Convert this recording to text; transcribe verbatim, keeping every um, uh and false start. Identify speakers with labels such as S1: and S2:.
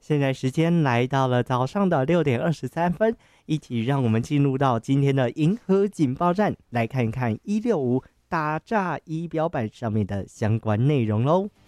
S1: 现在时间来到了早上的六点二十三分，一起让我们进入到今天的银河警报站，来看看一六五打诈仪表板上面的相关内容喽。